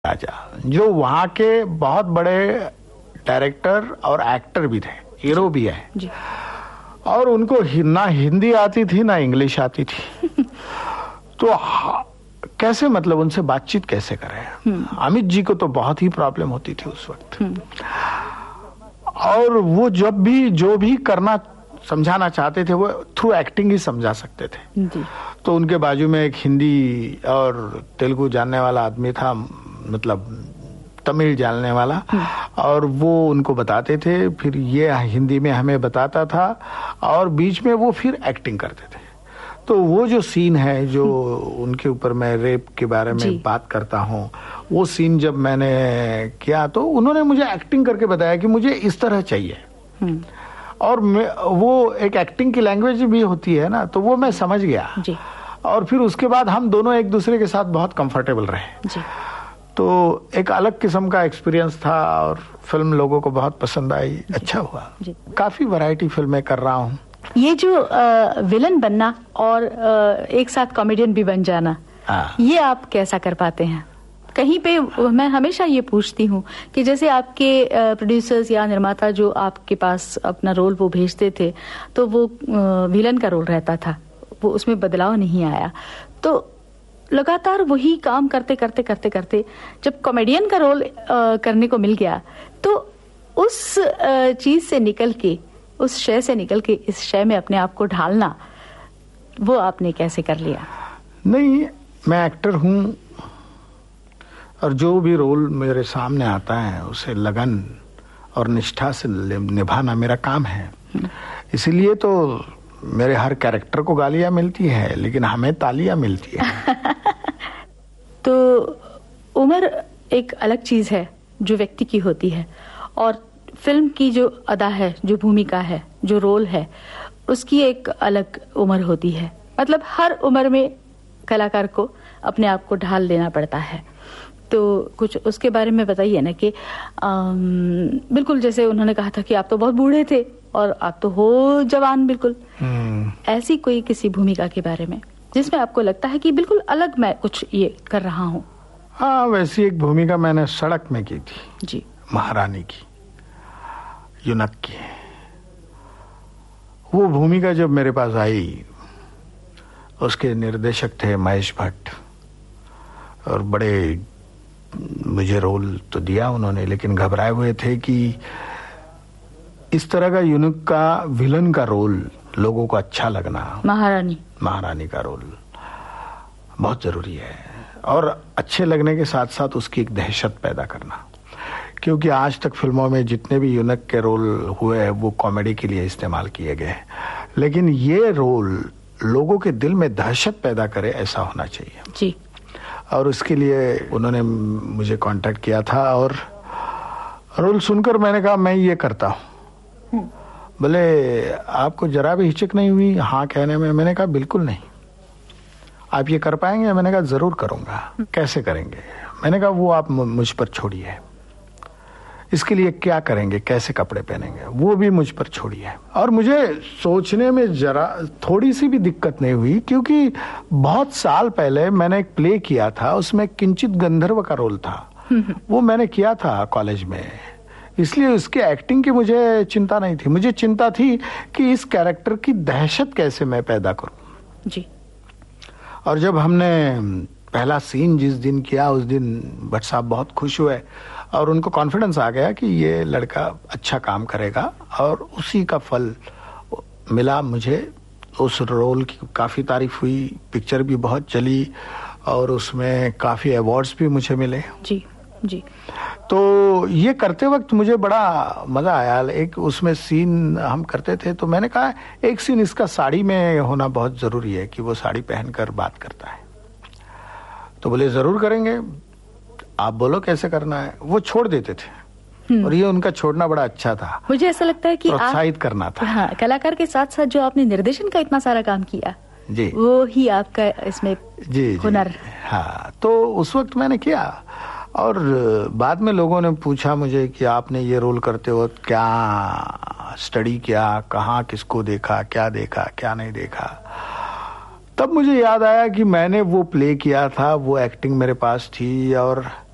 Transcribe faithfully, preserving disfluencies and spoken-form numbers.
राजा, जो वहाँ के बहुत बड़े डायरेक्टर और एक्टर भी थे, हीरो भी है जी। और उनको ना हिंदी आती थी ना इंग्लिश आती थी तो कैसे मतलब उनसे बातचीत कैसे करें। अमित जी को तो बहुत ही प्रॉब्लम होती थी उस वक्त, और वो जब भी जो भी करना समझाना चाहते थे वो थ्रू एक्टिंग ही समझा सकते थे जी। तो उनके बाजू में एक हिंदी और तेलुगु जानने वाला आदमी था, मतलब तमिल जानने वाला, और वो उनको बताते थे, फिर ये हिंदी में हमें बताता था, और बीच में वो फिर एक्टिंग करते थे। तो वो जो सीन है जो उनके ऊपर मैं रेप के बारे में बात करता हूँ, वो सीन जब मैंने किया तो उन्होंने मुझे एक्टिंग करके बताया कि मुझे इस तरह चाहिए, और वो एक एक्टिंग की लैंग्वेज भी होती है ना, तो वो मैं समझ गया जी। और फिर उसके बाद हम दोनों एक दूसरे के साथ बहुत कंफर्टेबल रहे जी। तो एक अलग किस्म का एक्सपीरियंस था, और फिल्म लोगों को बहुत पसंद आई, अच्छा हुआ जी। काफी वैरायटी फिल्में कर रहा हूँ। ये जो आ, विलन बनना और आ, एक साथ कॉमेडियन भी बन जाना, ये आप कैसा कर पाते हैं? कहीं पे मैं हमेशा ये पूछती हूँ कि जैसे आपके प्रोड्यूसर्स या निर्माता जो आपके पास अपना रोल वो भेजते थे, तो वो विलन का रोल रहता था, वो उसमें बदलाव नहीं आया, तो लगातार वही काम करते करते करते करते जब कॉमेडियन का रोल करने को मिल गया, तो उस चीज से निकल के, उस शय से निकल के इस शय में अपने आप को ढालना, वो आपने कैसे कर लिया? नहीं, मैं एक्टर हूँ, और जो भी रोल मेरे सामने आता है उसे लगन और निष्ठा से निभाना मेरा काम है। इसीलिए तो मेरे हर कैरेक्टर को गालियां मिलती है, लेकिन हमें तालियां मिलती है। तो उम्र एक अलग चीज है जो व्यक्ति की होती है, और फिल्म की जो अदा है, जो भूमिका है, जो रोल है, उसकी एक अलग उम्र होती है। मतलब हर उम्र में कलाकार को अपने आप को ढाल लेना पड़ता है। तो कुछ उसके बारे में बताइए ना कि बिल्कुल जैसे उन्होंने कहा था कि आप तो बहुत बूढ़े थे और आप तो हो जवान बिल्कुल, ऐसी कोई किसी भूमिका के बारे में जिसमें आपको लगता है कि बिल्कुल अलग मैं कुछ ये कर रहा हूँ? हाँ, वैसी एक भूमिका मैंने सड़क में की थी जी, महारानी की, यूनक की। वो भूमिका जब मेरे पास आई, उसके निर्देशक थे महेश भट्ट, और बड़े मुझे रोल तो दिया उन्होंने, लेकिन घबराए हुए थे कि इस तरह का यूनिक का विलन का रोल लोगों को अच्छा लगना, महारानी महारानी का रोल बहुत जरूरी है, और अच्छे लगने के साथ साथ उसकी एक दहशत पैदा करना, क्योंकि आज तक फिल्मों में जितने भी यूनिक के रोल हुए हैं वो कॉमेडी के लिए इस्तेमाल किए गए, लेकिन ये रोल लोगों के दिल में दहशत पैदा करे, ऐसा होना चाहिए जी। और उसके लिए उन्होंने मुझे कांटेक्ट किया था, और रोल सुनकर मैंने कहा मैं ये करता हूँ। बोले आपको जरा भी हिचक नहीं हुई हाँ कहने में? मैंने कहा बिल्कुल नहीं। आप ये कर पाएंगे? मैंने कहा जरूर करूंगा। कैसे करेंगे? मैंने कहा वो आप मुझ पर छोड़िए, इसके लिए क्या करेंगे, कैसे कपड़े पहनेंगे, वो भी मुझ पर छोड़िए। और मुझे सोचने में जरा थोड़ी सी भी दिक्कत नहीं हुई, क्योंकि बहुत साल पहले मैंने एक प्ले किया था, उसमें किंचित गंधर्व का रोल था, वो मैंने किया था कॉलेज में, इसलिए उसके एक्टिंग की मुझे चिंता नहीं थी। मुझे चिंता थी कि इस कैरेक्टर की दहशत कैसे मैं पैदा करूं जी। और जब हमने पहला सीन जिस दिन किया, उस दिन भट्ट साहब बहुत खुश हुए, और उनको कॉन्फिडेंस आ गया कि ये लड़का अच्छा काम करेगा, और उसी का फल मिला मुझे। उस रोल की काफ़ी तारीफ हुई, पिक्चर भी बहुत चली, और उसमें काफ़ी अवार्ड्स भी मुझे मिले जी जी। तो ये करते वक्त मुझे बड़ा मज़ा आया। एक उसमें सीन हम करते थे, तो मैंने कहा एक सीन इसका साड़ी में होना बहुत ज़रूरी है, कि वो साड़ी पहनकर बात करता है। तो बोले ज़रूर करेंगे, आप बोलो कैसे करना है। वो छोड़ देते थे, और ये उनका छोड़ना बड़ा अच्छा था। मुझे ऐसा लगता है कि प्रोत्साहित करना था। हाँ, कलाकार के साथ साथ जो आपने निर्देशन का इतना सारा काम किया जी, वो ही आपका इसमें जी हुनर। हाँ, तो उस वक्त मैंने किया, और बाद में लोगों ने पूछा मुझे कि आपने ये रोल करते हो क्या स्टडी किया, कहाँ किसको देखा, क्या देखा क्या नहीं देखा। तब मुझे याद आया कि मैंने वो प्ले किया था, वो एक्टिंग मेरे पास थी, और